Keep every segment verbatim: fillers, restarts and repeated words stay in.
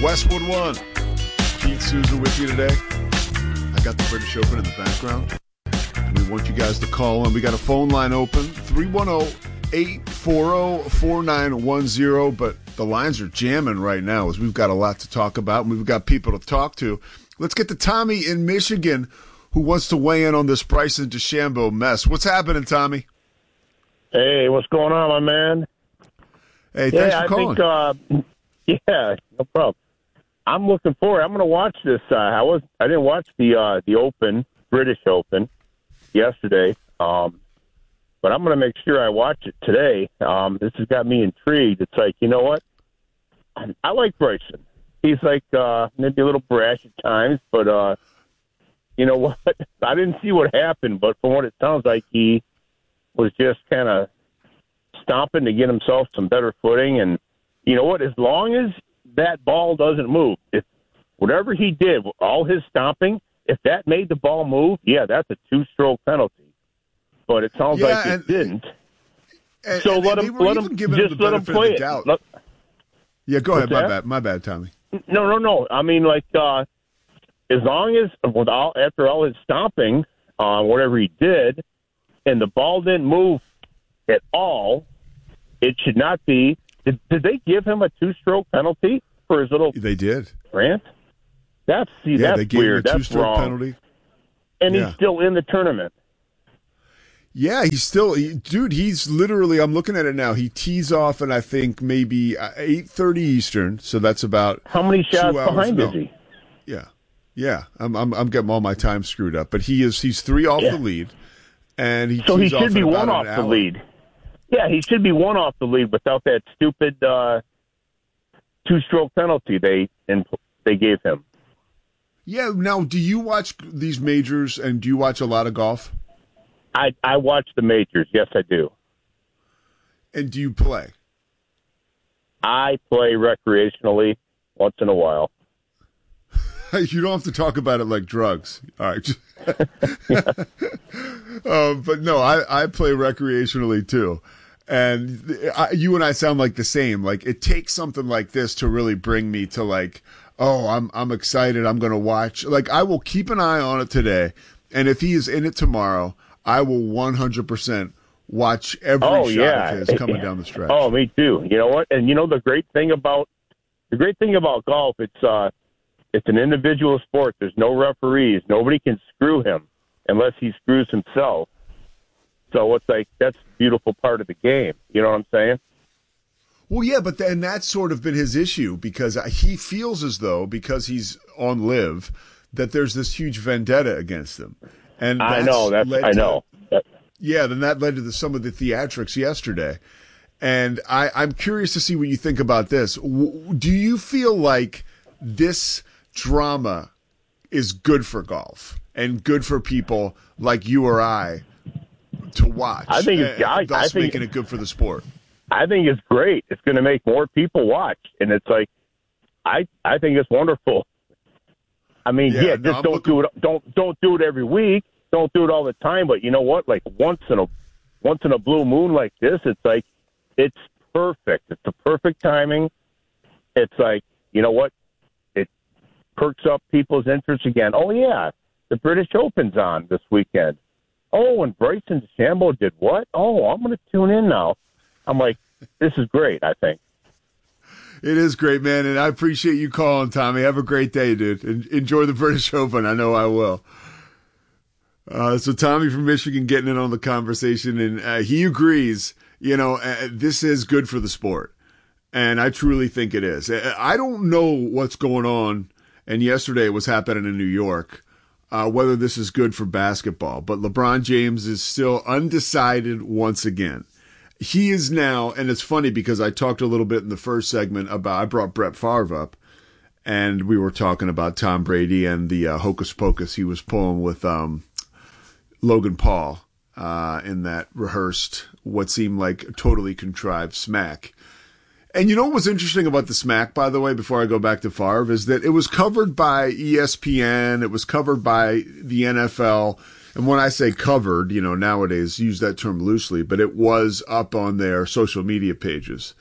Westwood One. Pete Souza with you today. I got the British Open in the background. We want you guys to call in. We got a phone line open, three one zero, eight four zero, four nine one zero, but the lines are jamming right now as we've got a lot to talk about, and we've got people to talk to. Let's get to Tommy in Michigan, who wants to weigh in on this Bryson DeChambeau mess. What's happening, Tommy? Hey, what's going on, my man? Hey, thanks yeah, for calling. I think, uh, yeah, no problem. I'm looking forward. I'm going to watch this. Uh, I was I didn't watch the uh, the Open, British Open, yesterday, um, but I'm going to make sure I watch it today. Um, this has got me intrigued. It's like, you know what? I like Bryson. He's like uh, maybe a little brash at times, but uh, you know what? I didn't see what happened, but from what it sounds like, he was just kind of stomping to get himself some better footing. And you know what? As long as that ball doesn't move, if whatever he did, all his stomping, if that made the ball move, yeah, that's a two-stroke penalty. But it sounds yeah, like and, it didn't. And, so and, let and him, let him just let him play it. Let, yeah, go ahead. My that? bad. My bad, Tommy. No, no, no. I mean, like, uh, as long as without after all his stomping, uh, whatever he did, and the ball didn't move at all, it should not be. Did, did they give him a two-stroke penalty for his little? They did. Rant? That's see, yeah, that's they gave weird. him a That's two-stroke wrong. penalty. And yeah. he's still in the tournament. Yeah, he's still, he, dude. He's literally. I'm looking at it now. He tees off, and I think maybe eight thirty Eastern. So that's about how many shots behind no. is he? Yeah, yeah. I'm, I'm I'm getting all my time screwed up, but he is. He's three off yeah. the lead, and he so he tees should off be in one about off an the hour. lead. Yeah, he should be one off the lead without that stupid uh, two-stroke penalty they and they gave him. Yeah. Now, do you watch these majors, and do you watch a lot of golf? I I watch the majors. Yes, I do. And do you play? I play recreationally once in a while. You don't have to talk about it like drugs. All right. um, but no, I, I play recreationally too. And I, you and I sound like the same. Like it takes something like this to really bring me to like, oh, I'm I'm excited. I'm going to watch. Like I will keep an eye on it today. And if he is in it tomorrow, I will one hundred percent watch every oh, shot yeah. of his coming down the stretch. Oh, me too. You know what? And you know the great thing about the great thing about golf, it's uh, it's an individual sport. There's no referees. Nobody can screw him unless he screws himself. So it's like that's the beautiful part of the game. You know what I'm saying? Well, yeah, but then that's sort of been his issue because he feels as though because he's on live that there's this huge vendetta against him. And I know that's I know. To, yeah, then that led to the, some of the theatrics yesterday. And I, I'm curious to see what you think about this. W- do you feel like this drama is good for golf and good for people like you or I to watch? I think it's, I, thus I think, making it good for the sport. I think it's great. It's going to make more people watch, and it's like I I think it's wonderful. I mean, yeah, yeah no, just I'm don't looking... do it. Don't don't do it every week. Don't do it all the time. But you know what? Like once in a once in a blue moon like this, it's like it's perfect. It's the perfect timing. It's like you know what? It perks up people's interest again. Oh yeah, the British Open's on this weekend. Oh, and Bryson DeChambeau did what? Oh, I'm going to tune in now. I'm like, this is great. I think. It is great, man, and I appreciate you calling, Tommy. Have a great day, dude. Enjoy the British Open. I know I will. Uh, so Tommy from Michigan getting in on the conversation, and uh, he agrees, you know, uh, this is good for the sport, and I truly think it is. I don't know what's going on, and yesterday it was happening in New York, uh, whether this is good for basketball, but LeBron James is still undecided once again. He is now, and it's funny because I talked a little bit in the first segment about, I brought Brett Favre up, and we were talking about Tom Brady and the uh, hocus pocus he was pulling with um, Logan Paul uh, in that rehearsed, what seemed like a totally contrived smack. And you know what was interesting about the smack, by the way, before I go back to Favre, is that it was covered by E S P N, it was covered by the N F L. And when I say covered, you know, nowadays use that term loosely, but it was up on their social media pages.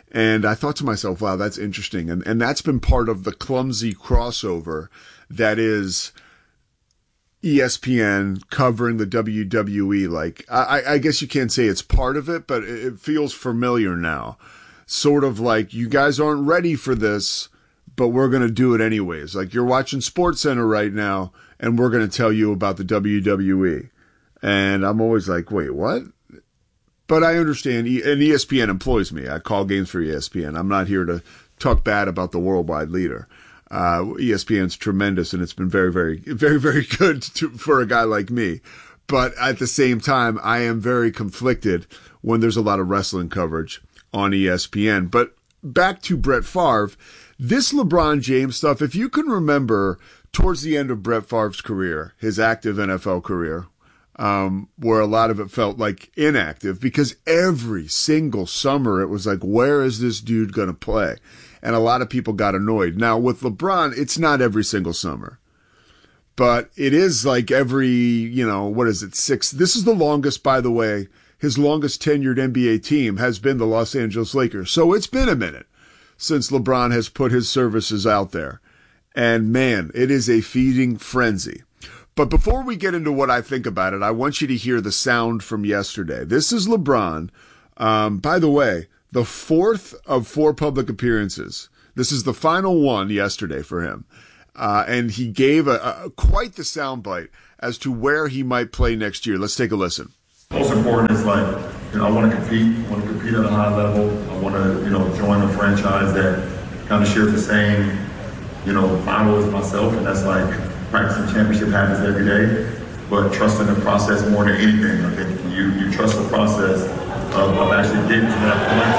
And I thought to myself, wow, that's interesting. And, and that's been part of the clumsy crossover that is E S P N covering the W W E. Like, I, I guess you can't say it's part of it, but it feels familiar now. Sort of like, you guys aren't ready for this, but we're going to do it anyways. Like, you're watching SportsCenter right now, and we're going to tell you about the W W E. And I'm always like, wait, what? But I understand, and E S P N employs me. I call games for E S P N. I'm not here to talk bad about the worldwide leader. Uh, E S P N's tremendous, and it's been very, very, very, very good to, for a guy like me. But at the same time, I am very conflicted when there's a lot of wrestling coverage on E S P N. But back to Brett Favre, this LeBron James stuff, if you can remember towards the end of Brett Favre's career, his active N F L career, Um, where a lot of it felt like inactive because every single summer it was like, where is this dude going to play? And a lot of people got annoyed. Now with LeBron, it's not every single summer, but it is like every, you know, what is it? Six. This is the longest, by the way, his longest tenured N B A team has been the Los Angeles Lakers. So it's been a minute since LeBron has put his services out there. And man, it is a feeding frenzy. But before we get into what I think about it, I want you to hear the sound from yesterday. This is LeBron. Um, by the way, the fourth of four public appearances. This is the final one yesterday for him. Uh, and he gave a, a quite the soundbite as to where he might play next year. Let's take a listen. Most important is like, you know, I want to compete. I want to compete at a high level. I want to, you know, join a franchise that kind of shares the same, you know, model as myself. And that's like, practicing championship habits every day, but trusting the process more than anything. I think you, you trust the process of, of actually getting to that point.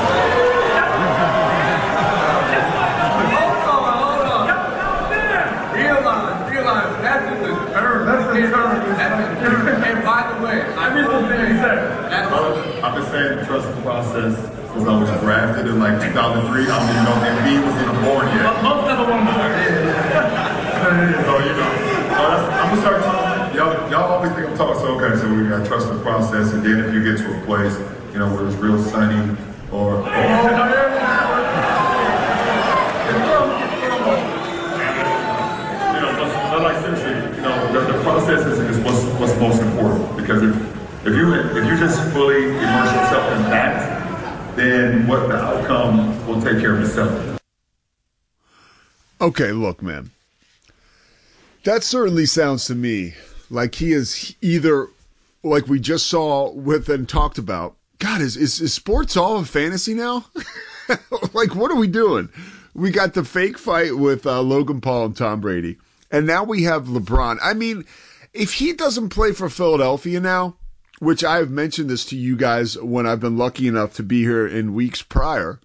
Hold on, hold on. Realize, realize, that's just a term. That's a term. That's a term. And by the way, I will say that. I've been saying to trust the process since I was drafted in like two thousand three. I don't even know if M B was even born yet. Most of them were. So, you know, so that's, I'm gonna start talking. Y'all, y'all always think I'm talking so okay, so we gotta trust the process, and then if you get to a place, you know, where it's real sunny, or, or you know, but, but like seriously, you know, the, the process is, is what's what's most important. Because if if you if you just fully immerse yourself in that, then what the outcome will take care of itself. Okay, look, man. That certainly sounds to me like he is either, like we just saw with and talked about, God, is, is, is sports all a fantasy now? Like, what are we doing? We got the fake fight with uh, Logan Paul and Tom Brady, and now we have LeBron. I mean, if he doesn't play for Philadelphia now, which I have mentioned this to you guys when I've been lucky enough to be here in weeks prior,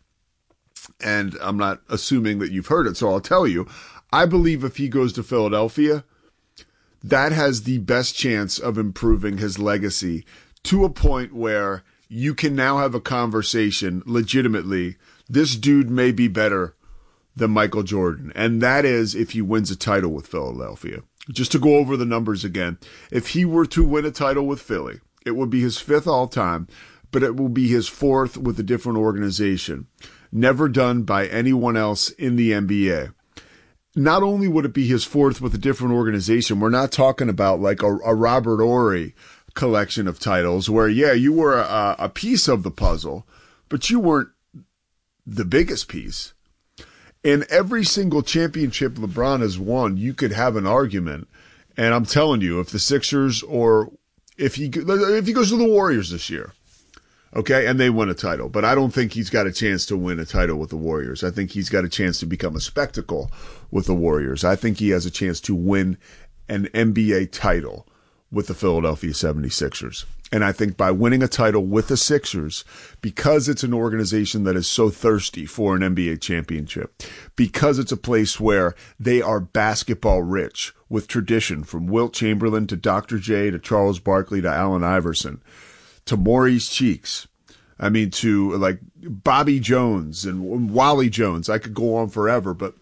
and I'm not assuming that you've heard it, so I'll tell you. I believe if he goes to Philadelphia, that has the best chance of improving his legacy to a point where you can now have a conversation legitimately. This dude may be better than Michael Jordan. And that is if he wins a title with Philadelphia. Just to go over the numbers again. If he were to win a title with Philly, it would be his fifth all time, but it will be his fourth with a different organization. Never done by anyone else in the N B A. Not only would it be his fourth with a different organization, we're not talking about like a, a Robert Horry collection of titles where, yeah, you were a, a piece of the puzzle, but you weren't the biggest piece. In every single championship LeBron has won, you could have an argument. And I'm telling you, if the Sixers or if he, if he goes to the Warriors this year, okay, and they win a title. But I don't think he's got a chance to win a title with the Warriors. I think he's got a chance to become a spectacle with the Warriors. I think he has a chance to win an N B A title with the Philadelphia seventy-sixers. And I think by winning a title with the Sixers, because it's an organization that is so thirsty for an N B A championship, because it's a place where they are basketball rich with tradition from Wilt Chamberlain to Doctor J to Charles Barkley to Allen Iverson, to Maurice Cheeks, I mean, to like Bobby Jones and Wally Jones. I could go on forever, but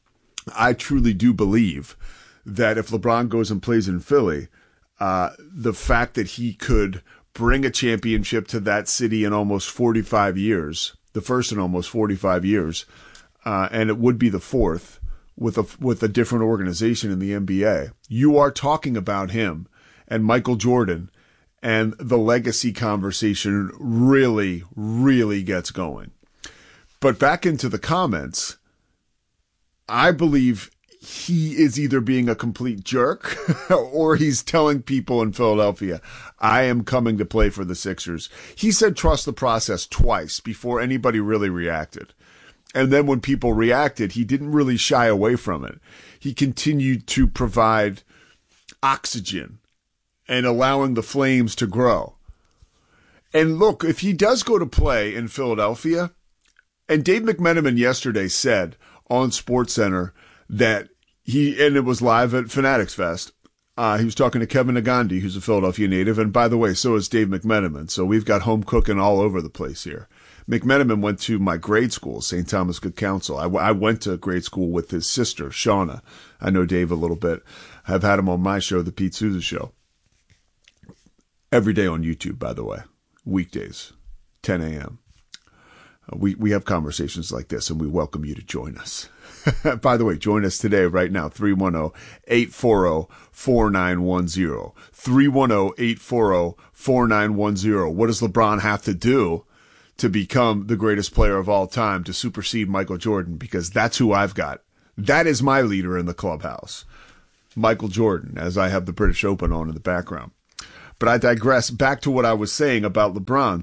I truly do believe that if LeBron goes and plays in Philly, uh, the fact that he could bring a championship to that city in almost forty-five years, the first in almost forty-five years, uh, and it would be the fourth with a with a different organization in the N B A. You are talking about him and Michael Jordan, and the legacy conversation really, really gets going. But back into the comments, I believe he is either being a complete jerk or he's telling people in Philadelphia, I am coming to play for the Sixers. He said trust the process twice before anybody really reacted. And then when people reacted, he didn't really shy away from it. He continued to provide oxygen and allowing the flames to grow. And look, if he does go to play in Philadelphia, and Dave McMenamin yesterday said on SportsCenter that he, and it was live at Fanatics Fest, uh, he was talking to Kevin Nagandi, who's a Philadelphia native, and by the way, so is Dave McMenamin, so we've got home cooking all over the place here. McMenamin went to my grade school, Saint Thomas Good Counsel. I, w- I went to grade school with his sister, Shauna. I know Dave a little bit. I've had him on my show, The Pete Souza Show. Every day on YouTube, by the way. Weekdays, ten a.m. Uh, we, we have conversations like this, and we welcome you to join us. By the way, join us today, right now, three one zero, eight four zero, four nine one zero. three one zero, eight four zero, four nine one zero. What does LeBron have to do to become the greatest player of all time, to supersede Michael Jordan? Because that's who I've got. That is my leader in the clubhouse, Michael Jordan, as I have the British Open on in the background. But I digress. Back to what I was saying about LeBron.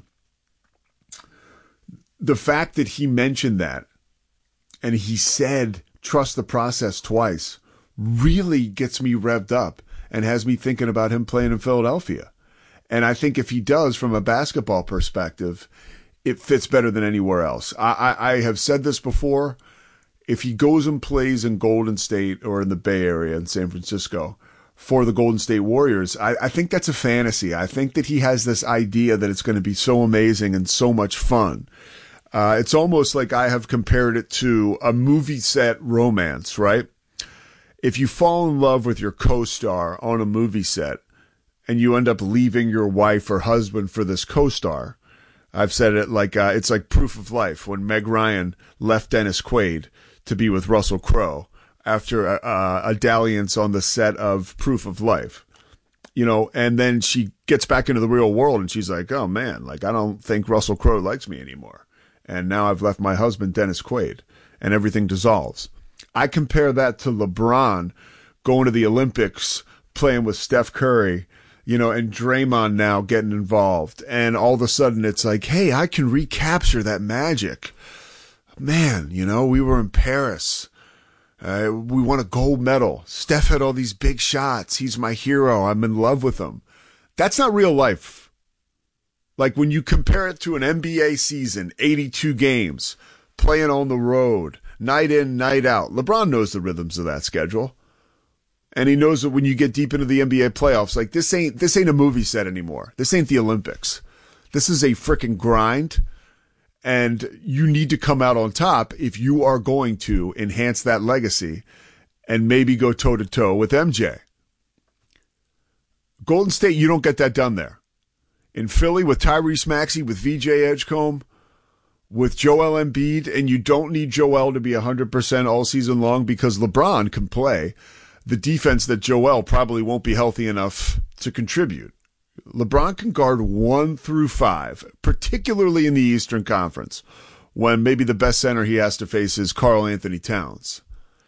The fact that he mentioned that, and he said, trust the process twice, really gets me revved up and has me thinking about him playing in Philadelphia. And I think if he does, from a basketball perspective, it fits better than anywhere else. I, I, I have said this before. If he goes and plays in Golden State or in the Bay Area in San Francisco for the Golden State Warriors, I, I think that's a fantasy. I think that he has this idea that it's going to be so amazing and so much fun. Uh, it's almost like I have compared it to a movie set romance, right? If you fall in love with your co-star on a movie set and you end up leaving your wife or husband for this co-star, I've said it like, uh, it's like Proof of Life when Meg Ryan left Dennis Quaid to be with Russell Crowe after a, a, a dalliance on the set of Proof of Life, you know, and then she gets back into the real world and she's like, oh man, like I don't think Russell Crowe likes me anymore. And now I've left my husband, Dennis Quaid, and everything dissolves. I compare that to LeBron going to the Olympics, playing with Steph Curry, you know, and Draymond now getting involved. And all of a sudden it's like, hey, I can recapture that magic. Man, you know, we were in Paris. Uh, we won a gold medal. Steph had all these big shots. He's my hero. I'm in love with him. That's not real life. Like when you compare it to an N B A season, eighty-two games, playing on the road, night in, night out. LeBron knows the rhythms of that schedule. And he knows that when you get deep into the N B A playoffs, like this ain't this ain't a movie set anymore. This ain't the Olympics. This is a freaking grind. And you need to come out on top if you are going to enhance that legacy and maybe go toe-to-toe with M J. Golden State, you don't get that done there. In Philly with Tyrese Maxey, with V J Edgecombe, with Joel Embiid, and you don't need Joel to be one hundred percent all season long because LeBron can play the defense that Joel probably won't be healthy enough to contribute. LeBron can guard one through five, particularly in the Eastern Conference, when maybe the best center he has to face is Karl Anthony Towns.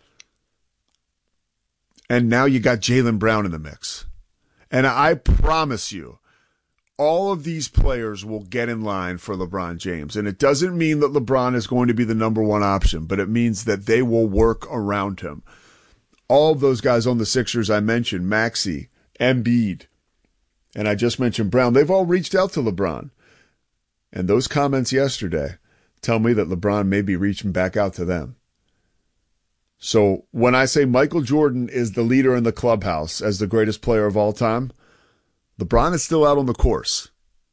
And now you got Jaylen Brown in the mix. And I promise you, all of these players will get in line for LeBron James. And it doesn't mean that LeBron is going to be the number one option, but it means that they will work around him. All of those guys on the Sixers I mentioned, Maxey, Embiid, and I just mentioned Brown, they've all reached out to LeBron. And those comments yesterday tell me that LeBron may be reaching back out to them. So when I say Michael Jordan is the leader in the clubhouse as the greatest player of all time, LeBron is still out on the course.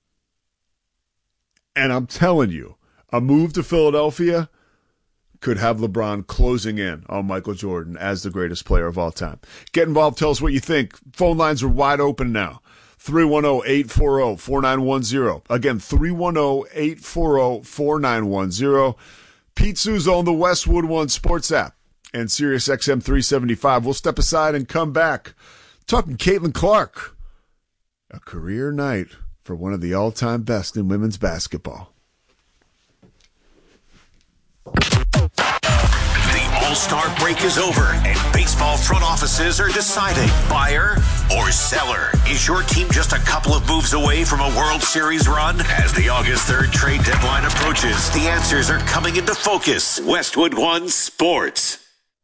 And I'm telling you, a move to Philadelphia could have LeBron closing in on Michael Jordan as the greatest player of all time. Get involved. Tell us what you think. Phone lines are wide open now. three one zero, eight four zero, four nine one zero. Again, three one zero, eight four zero, four nine one zero. Pete Souza on the Westwood One Sports app and Sirius X M three seventy-five. We'll step aside and come back talking Caitlin Clark. A career night for one of the all-time best in women's basketball. All-Star break is over, and baseball front offices are deciding buyer or seller. Is your team just a couple of moves away from a World Series run? As the August third trade deadline approaches, the answers are coming into focus. Westwood One Sports.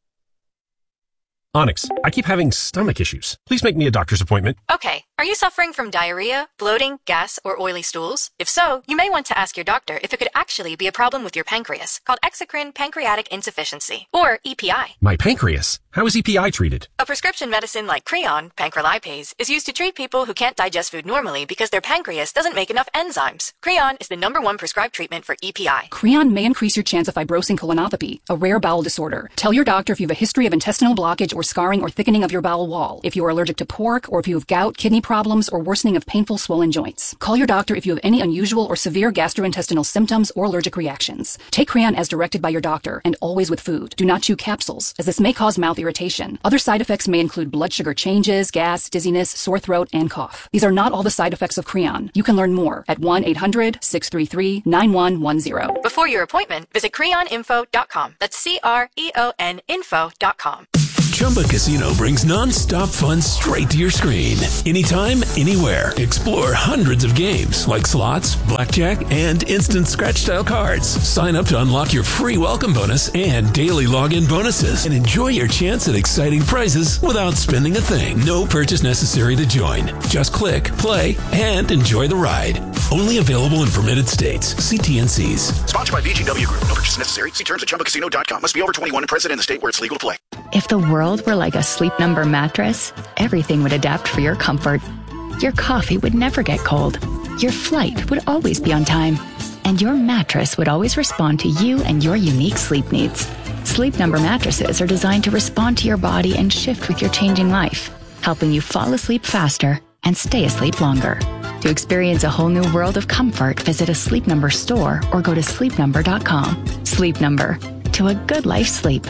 Onyx, I keep having stomach issues. Please make me a doctor's appointment. Okay. Are you suffering from diarrhea, bloating, gas, or oily stools? If so, you may want to ask your doctor if it could actually be a problem with your pancreas, called exocrine pancreatic insufficiency, or E P I. My pancreas? How is E P I treated? A prescription medicine like Creon, pancrelipase, is used to treat people who can't digest food normally because their pancreas doesn't make enough enzymes. Creon is the number one prescribed treatment for E P I. Creon may increase your chance of fibrosing colonopathy, a rare bowel disorder. Tell your doctor if you have a history of intestinal blockage or scarring or thickening of your bowel wall, if you are allergic to pork, or if you have gout, kidney problems, or worsening of painful swollen joints. Call your doctor if you have any unusual or severe gastrointestinal symptoms or allergic reactions. Take Creon as directed by your doctor, and always with food. Do not chew capsules, as this may cause mouth irritation. Other side effects may include blood sugar changes, gas, dizziness, sore throat, and cough. These are not all the side effects of Creon. You can learn more at one eight hundred, six three three, nine one one zero. Before your appointment, visit creon info dot com. That's C R E O N info dot com. Chumba Casino brings non-stop fun straight to your screen. Anytime, anywhere. Explore hundreds of games like slots, blackjack, and instant scratch-style cards. Sign up to unlock your free welcome bonus and daily login bonuses. And enjoy your chance at exciting prizes without spending a thing. No purchase necessary to join. Just click, play, and enjoy the ride. Only available in permitted states. See T N Cs. Sponsored by B G W Group. No purchase necessary. See terms at chumba casino dot com. Must be over twenty-one and present in the state where it's legal to play. If the world were like a Sleep Number mattress, everything would adapt for your comfort. Your coffee would never get cold. Your flight would always be on time. And your mattress would always respond to you and your unique sleep needs. Sleep Number mattresses are designed to respond to your body and shift with your changing life, helping you fall asleep faster and stay asleep longer. To experience a whole new world of comfort, visit a Sleep Number store or go to sleep number dot com. Sleep Number. To a good life sleep.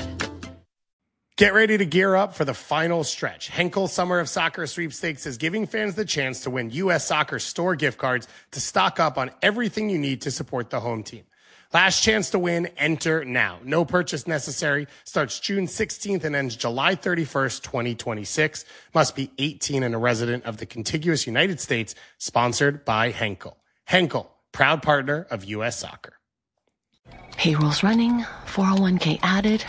Get ready to gear up for the final stretch. Henkel Summer of Soccer Sweepstakes is giving fans the chance to win U S Soccer store gift cards to stock up on everything you need to support the home team. Last chance to win, enter now. No purchase necessary. Starts June sixteenth and ends July thirty-first, twenty twenty-six. Must be eighteen and a resident of the contiguous United States. Sponsored by Henkel. Henkel, proud partner of U S Soccer. Payroll's running, four oh one k added.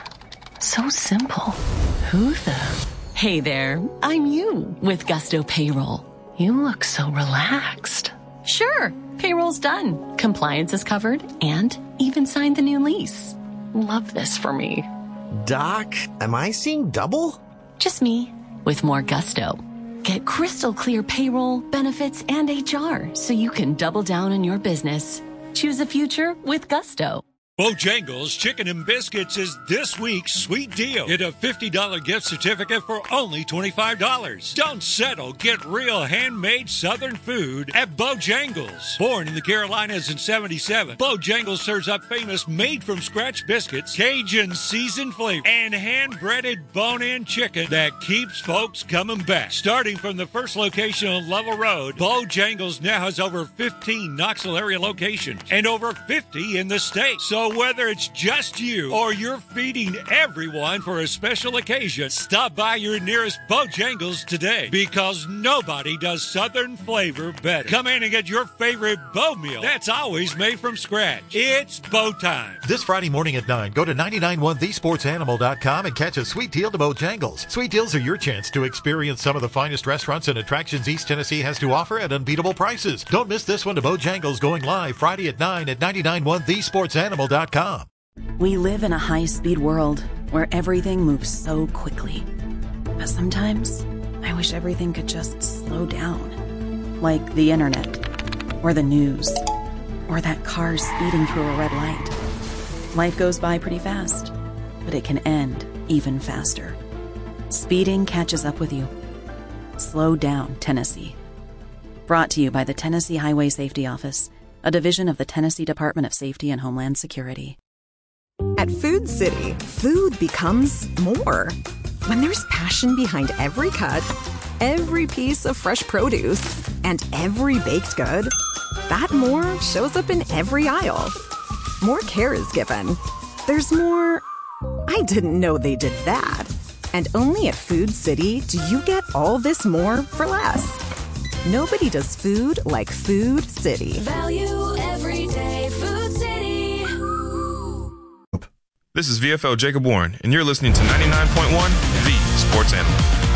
So simple. Who the? Hey there, I'm you with Gusto Payroll. You look so relaxed. Sure, payroll's done. Compliance is covered and even signed the new lease. Love this for me. Doc, am I seeing double? Just me with more gusto. Get crystal clear payroll, benefits, and H R so you can double down on your business. Choose a future with Gusto. Bojangles Chicken and Biscuits is this week's sweet deal. Get a fifty dollars gift certificate for only twenty-five dollars. Don't settle. Get real handmade Southern food at Bojangles. Born in the Carolinas in seventy-seven, Bojangles serves up famous made-from-scratch biscuits, Cajun seasoned flavor, and hand-breaded bone-in chicken that keeps folks coming back. Starting from the first location on Lovell Road, Bojangles now has over fifteen Knoxville area locations and over fifty in the state. So whether it's just you or you're feeding everyone for a special occasion, stop by your nearest Bojangles today, because nobody does Southern flavor better. Come in and get your favorite Bo meal that's always made from scratch. It's Bo time. This Friday morning at nine, go to nine nine one the sports animal dot com and catch a sweet deal to Bojangles. Sweet deals are your chance to experience some of the finest restaurants and attractions East Tennessee has to offer at unbeatable prices. Don't miss this one to Bojangles, going live Friday at nine at nine nine one the sports animal dot com. We live in a high-speed world where everything moves so quickly. But sometimes, I wish everything could just slow down. Like the internet, or the news, or that car speeding through a red light. Life goes by pretty fast, but it can end even faster. Speeding catches up with you. Slow down, Tennessee. Brought to you by the Tennessee Highway Safety Office, a division of the Tennessee Department of Safety and Homeland Security. At Food City, food becomes more. When there's passion behind every cut, every piece of fresh produce, and every baked good, that more shows up in every aisle. More care is given. There's more, I didn't know they did that. And only at Food City do you get all this more for less. Nobody does food like Food City. Value every day, Food City. This is V F L Jacob Warren, and you're listening to ninety-nine point one, The Sports Animal.